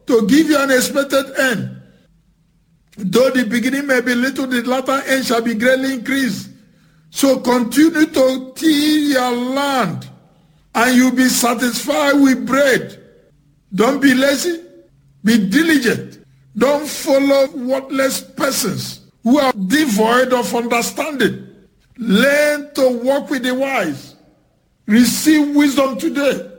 to give you an expected end. Though the beginning may be little, the latter end shall be greatly increased. So continue to till your land, and you'll be satisfied with bread. Don't be lazy. Be diligent. Don't follow worthless persons who are devoid of understanding. Learn to walk with the wise. Receive wisdom today.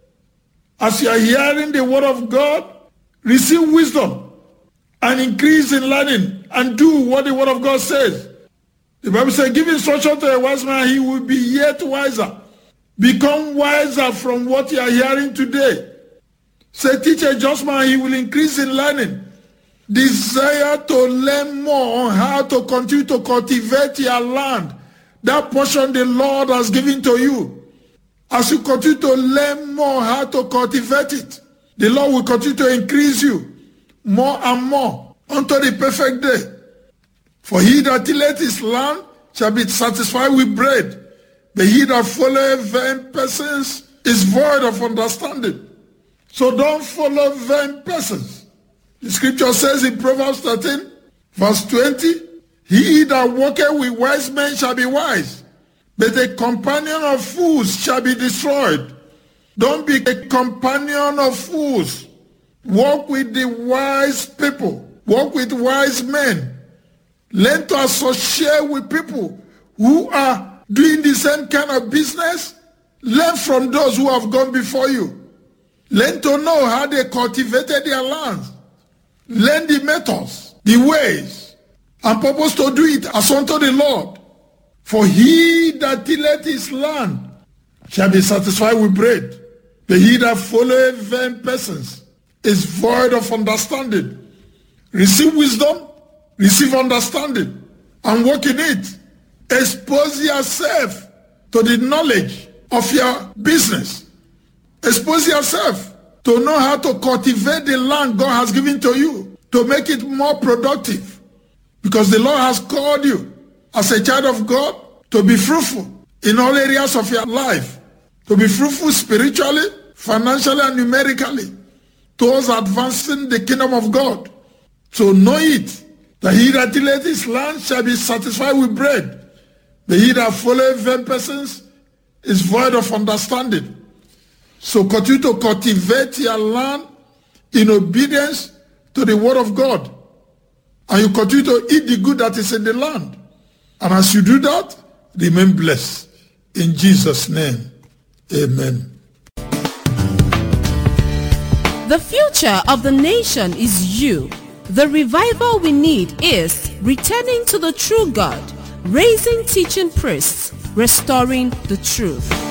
As you are hearing the word of God, receive wisdom and increase in learning and do what the word of God says. The Bible says, give instruction to a wise man, he will be yet wiser. Become wiser from what you are hearing today. Say, teach a just man, he will increase in learning. Desire to learn more on how to continue to cultivate your land, that portion the Lord has given to you. As you continue to learn more how to cultivate it, the Lord will continue to increase you more and more unto the perfect day. For he that tilleth his land shall be satisfied with bread, but he that followeth vain persons is void of understanding. So don't follow vain persons. The scripture says in Proverbs 13, verse 20, he that walketh with wise men shall be wise, but a companion of fools shall be destroyed. Don't be a companion of fools. Walk with the wise people. Walk with wise men. Learn to associate with people who are doing the same kind of business. Learn from those who have gone before you. Learn to know how they cultivated their lands. Learn the methods, the ways, and purpose to do it as unto the Lord. For he that tilleth his land shall be satisfied with bread, but he that followeth vain persons is void of understanding. Receive wisdom, receive understanding, and walk in it. Expose yourself to the knowledge of your business. Expose yourself to know how to cultivate the land God has given to you, to make it more productive. Because the Lord has called you as a child of God to be fruitful in all areas of your life, to be fruitful spiritually, financially, and numerically, towards advancing the kingdom of God. So know it, that he that tilleth his land shall be satisfied with bread, but he that followeth vain persons is void of understanding. So continue to cultivate your land in obedience to the word of God. And you continue to eat the good that is in the land. And as you do that, remain blessed. In Jesus' name, amen. The future of the nation is you. The revival we need is returning to the true God, raising teaching priests, restoring the truth.